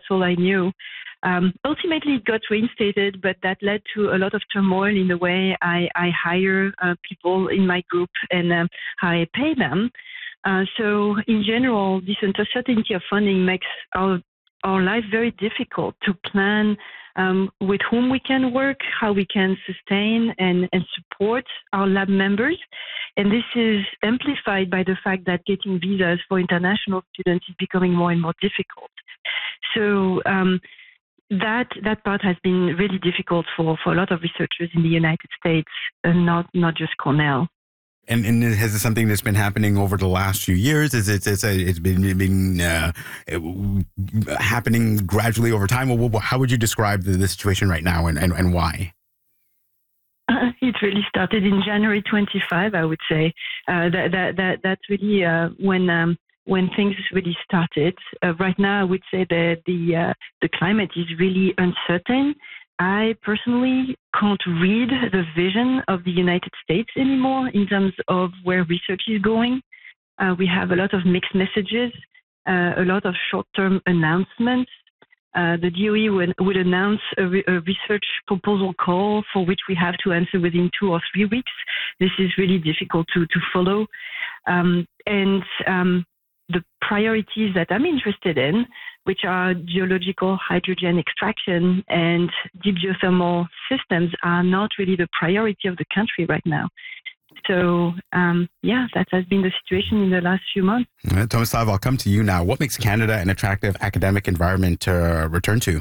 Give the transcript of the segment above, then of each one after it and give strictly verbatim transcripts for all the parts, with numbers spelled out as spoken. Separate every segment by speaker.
Speaker 1: That's all I knew. Um, ultimately, it got reinstated, but that led to a lot of turmoil in the way I, I hire uh, people in my group and um, how I pay them. Uh, so, in general, this uncertainty of funding makes our our life very difficult to plan um, with whom we can work, how we can sustain and, and support our lab members. And this is amplified by the fact that getting visas for international students is becoming more and more difficult. So um, that that part has been really difficult for, for a lot of researchers in the United States, and not, not just Cornell.
Speaker 2: And, and has it something that's been happening over the last few years? Is it, it's, a, it's been, been uh, happening gradually over time? How would you describe the, the situation right now, and, and, and why?
Speaker 1: Uh, it really started in January twenty-fifth, I would say. Uh, that, that, that, that's really uh, when um, when things really started. Uh, right now, I would say that the, uh, the climate is really uncertain. I personally can't read the vision of the United States anymore in terms of where research is going. Uh, we have a lot of mixed messages, uh, a lot of short-term announcements. Uh, the D O E will, will announce a, re- a research proposal call for which we have to answer within two or three weeks. This is really difficult to, to follow. Um, and um, the priorities that I'm interested in, which are geological hydrogen extraction and deep geothermal systems, are not really the priority of the country right now. So, um, yeah, that has been the situation in the last few months.
Speaker 2: Uh, Tomislav, I'll come to you now. What makes Canada an attractive academic environment to return to?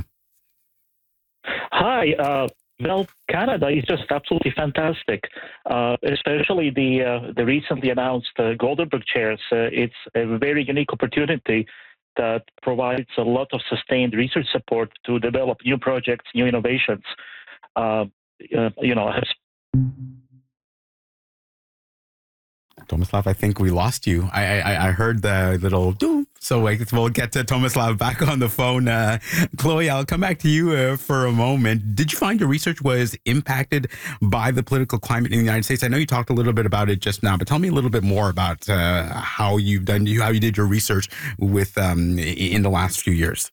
Speaker 3: Hi. Uh, well, Canada is just absolutely fantastic, uh, especially the uh, the recently announced uh, Goldenberg chairs. Uh, it's a very unique opportunity that provides a lot of sustained research support to develop new projects, new innovations. Uh, uh, you know, has
Speaker 2: Tomislav, I think we lost you. I I, I heard the little doom. So we'll get to Tomislav back on the phone. Uh, Chloe, I'll come back to you uh, for a moment. Did you find your research was impacted by the political climate in the United States? I know you talked a little bit about it just now, but tell me a little bit more about uh, how you've done, how you did your research with um, in the last few years.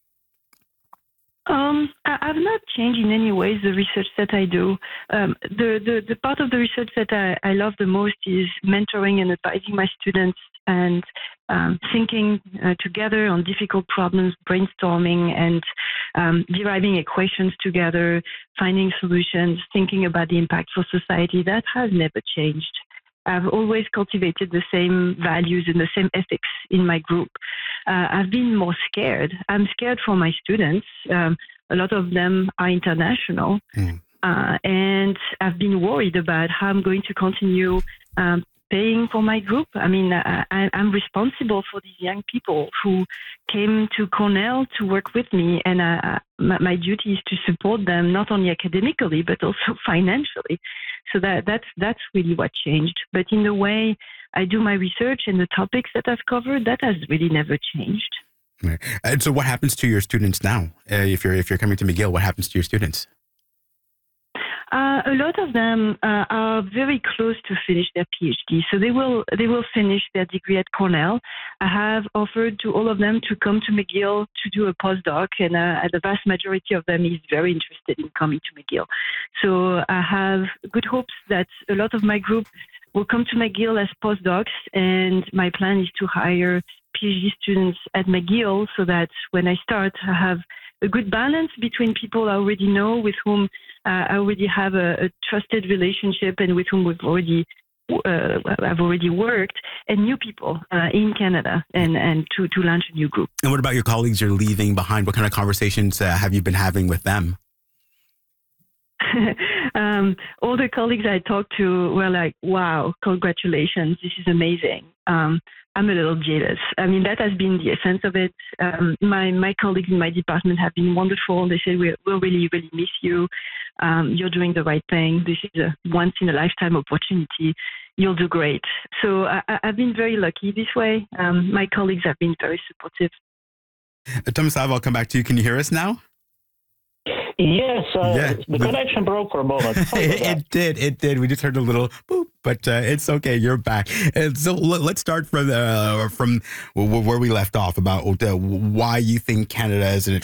Speaker 1: Um, I, I've not changed in any ways the research that I do. Um, the, the, the part of the research that I, I love the most is mentoring and advising my students and um, thinking uh, together on difficult problems, brainstorming and um, deriving equations together, finding solutions, thinking about the impact for society. That has never changed. I've always cultivated the same values and the same ethics in my group. Uh, I've been more scared. I'm scared for my students. Um, a lot of them are international. Mm. Uh, and I've been worried about how I'm going to continue um, paying for my group. I mean, I, I'm responsible for these young people who came to Cornell to work with me, and uh, my, my duty is to support them not only academically but also financially. So that that's that's really what changed. But in the way I do my research and the topics that I've covered, that has really never changed.
Speaker 2: Right. And so, what happens to your students now? Uh, if you're if you're coming to McGill, what happens to your students?
Speaker 1: Uh, a lot of them uh, are very close to finish their PhD, so they will they will finish their degree at Cornell. I have offered to all of them to come to McGill to do a postdoc, and uh, the vast majority of them is very interested in coming to McGill. So I have good hopes that a lot of my group will come to McGill as postdocs, and my plan is to hire PhD students at McGill so that when I start, I have a good balance between people I already know, with whom uh, I already have a, a trusted relationship and with whom we've already uh, I've already worked, and new people uh, in Canada, and, and to, to launch a new group.
Speaker 2: And what about your colleagues you're leaving behind? What kind of conversations uh, have you been having with them?
Speaker 1: um, all the colleagues I talked to were like, wow, congratulations, this is amazing. Um, I'm a little jealous. I mean, that has been the essence of it. Um, my my colleagues in my department have been wonderful. They said, we we'll really, really miss you. Um, you're doing the right thing. This is a once-in-a-lifetime opportunity. You'll do great. So I, I've been very lucky this way. Um, my colleagues have been very supportive.
Speaker 2: Uh, Tomislav, I'll come back to you. Can you hear us now?
Speaker 3: Yes, uh,
Speaker 2: yeah,
Speaker 3: the connection broke for a moment.
Speaker 2: it, it did, it did. We just heard a little boop, but uh, it's okay. You're back. And so let's start from uh, from where we left off about uh, why you think Canada is an